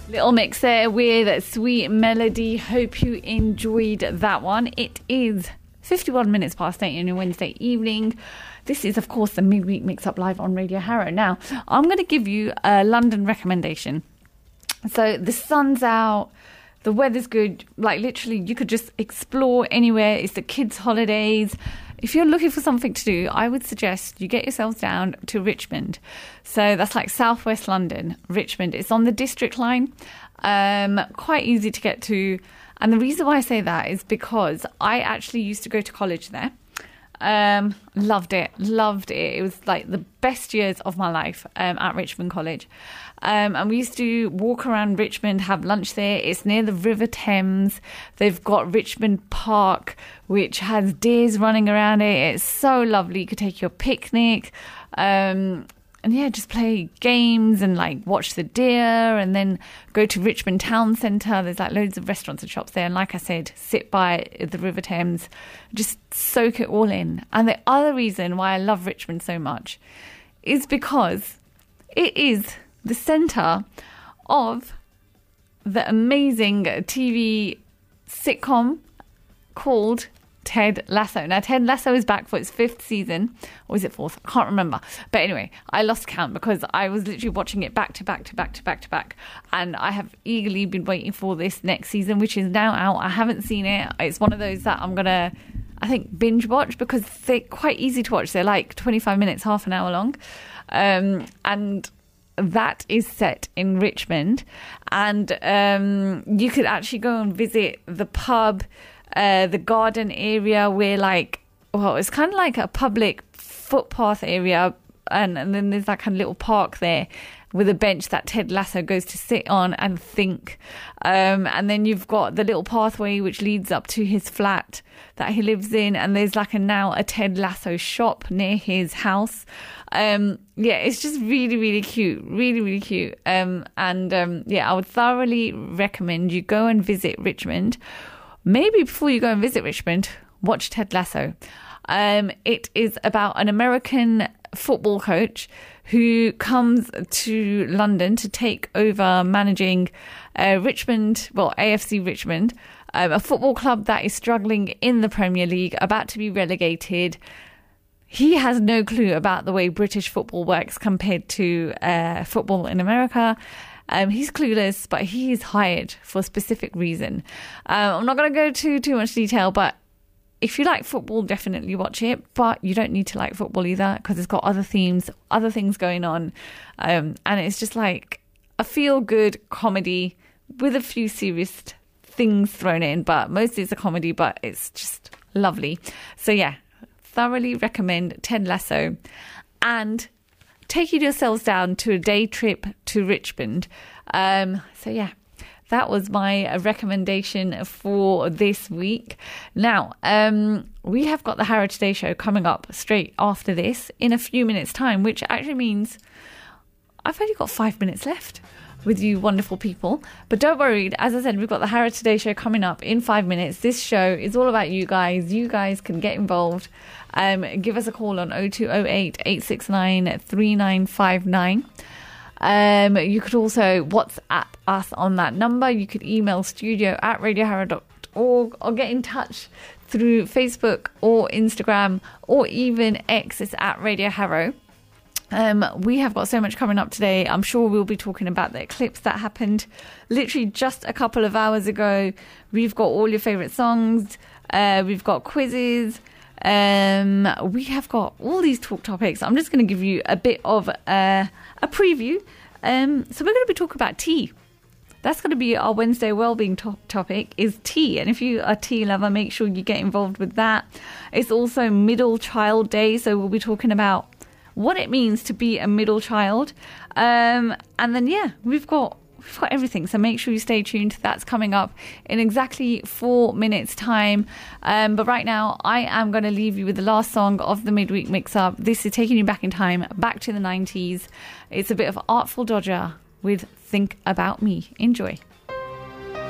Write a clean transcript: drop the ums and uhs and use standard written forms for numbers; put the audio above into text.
Little mix there with Sweet Melody. Hope you enjoyed that one. It is 51 minutes past 8 on a Wednesday evening. This is, of course, the Midweek Mix-Up live on Radio Harrow. Now, I'm going to give you a London recommendation. So the sun's out, the weather's good. Like, literally, you could just explore anywhere. It's the kids' holidays. If you're looking for something to do, I would suggest you get yourselves down to Richmond. So that's like southwest London, Richmond. It's on the District line, quite easy to get to. And the reason why I say that is because I actually used to go to college there. Loved it. It was like the best years of my life at Richmond College. And we used to walk around Richmond, have lunch there. It's near the River Thames. They've got Richmond Park, which has deers running around it. It's so lovely. You could take your picnic. And yeah, just play games and like watch the deer and then go to Richmond Town Centre. There's like loads of restaurants and shops there. And like I said, sit by the River Thames, just soak it all in. And the other reason why I love Richmond so much is because it is the centre of the amazing TV sitcom called Ted Lasso. Now, Ted Lasso is back for its 5th season. Or is it 4th? I can't remember. But anyway, I lost count because I was literally watching it back to back. And I have eagerly been waiting for this next season, which is now out. I haven't seen it. It's one of those that I'm going to, I think, binge watch because they're quite easy to watch. They're like 25 minutes, half an hour long. And that is set in Richmond. And you could actually go and visit the pub, the garden area where it's kind of like a public footpath area, and then there's like a little park there with a bench that Ted Lasso goes to sit on and think, and then you've got the little pathway which leads up to his flat that he lives in, and there's like now a Ted Lasso shop near his house. It's just really cute, really cute. I would thoroughly recommend you go and visit Richmond. Maybe before you go and visit Richmond, watch Ted Lasso. It is about an American football coach who comes to London to take over managing AFC Richmond, a football club that is struggling in the Premier League, about to be relegated. He has no clue about the way British football works compared to football in America. He's clueless, but he is hired for a specific reason. I'm not going to go to too much detail, but if you like football, definitely watch it. But you don't need to like football either because it's got other themes, other things going on. And it's just like a feel-good comedy with a few serious things thrown in. But mostly it's a comedy, but it's just lovely. So yeah, thoroughly recommend Ted Lasso. And taking yourselves down to a day trip to Richmond. That was my recommendation for this week. Now, we have got the Harrow Today Show coming up straight after this in a few minutes' time, which actually means I've only got 5 minutes left with you wonderful people. But don't worry, as I said, we've got the Harrow Today Show coming up in 5 minutes. This show is all about you guys. You guys can get involved. Give us a call on 0208 869 3959. You could also WhatsApp us on that number. You could email studio@radioharrow.org or get in touch through Facebook or Instagram or even X. It's at Radio Harrow. We have got so much coming up today. I'm sure we'll be talking about the eclipse that happened literally just a couple of hours ago. We've got all your favourite songs. We've got quizzes. We have got all these talk topics. I'm just going to give you a bit of a preview. So we're going to be talking about tea. That's going to be our Wednesday wellbeing topic is tea. And if you are a tea lover, make sure you get involved with that. It's also Middle Child Day. So we'll be talking about what it means to be a middle child. And then, we've got everything. So make sure you stay tuned. That's coming up in exactly 4 minutes time. But right now, I am going to leave you with the last song of the Midweek Mix-Up. This is taking you back in time, back to the 90s. It's a bit of Artful Dodger with Think About Me. Enjoy.